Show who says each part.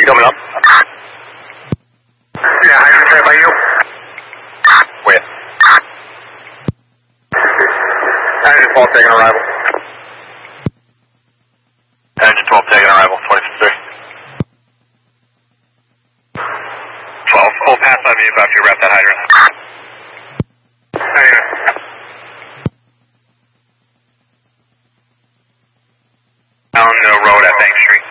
Speaker 1: coming up. Yeah, hydrant right by you. Where? Engine 12 taking arrival. Engine 12 taking arrival, 23. 12, hold pass on me about you wrap that hydrant. Down the road at Bank Street.